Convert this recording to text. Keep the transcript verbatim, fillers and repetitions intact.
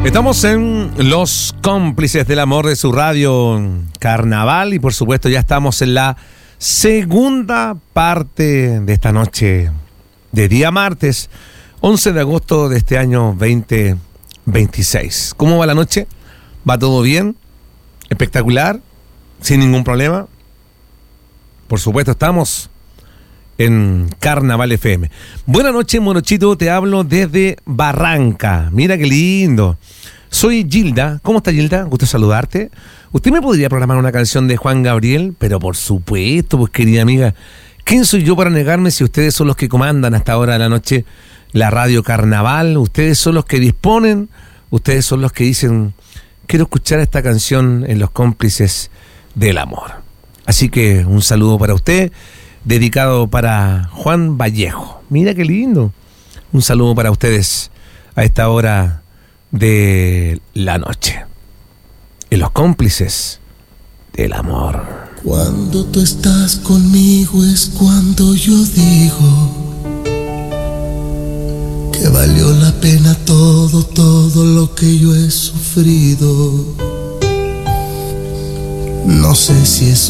Estamos en Los Cómplices del Amor de su radio Carnaval y por supuesto ya estamos en la segunda parte de esta noche de día martes, once de agosto de este año veinte veintiséis. ¿Cómo va la noche? ¿Va todo bien? ¿Espectacular? ¿Sin ningún problema? Por supuesto estamos en Carnaval F M. Buenas noches, Morochito, te hablo desde Barranca. Mira qué lindo. Soy Gilda. ¿Cómo está, Gilda? Gusto saludarte. ¿Usted me podría programar una canción de Juan Gabriel? Pero por supuesto, pues querida amiga. ¿Quién soy yo para negarme si ustedes son los que comandan hasta ahora de la noche la radio Carnaval? Ustedes son los que disponen, ustedes son los que dicen, quiero escuchar esta canción en Los Cómplices del Amor. Así que un saludo para usted, dedicado para Juan Vallejo. Mira qué lindo. Un saludo para ustedes a esta hora de la noche. En Los Cómplices del Amor. Cuando tú estás conmigo es cuando yo digo que valió la pena todo, todo lo que yo he sufrido. No sé si es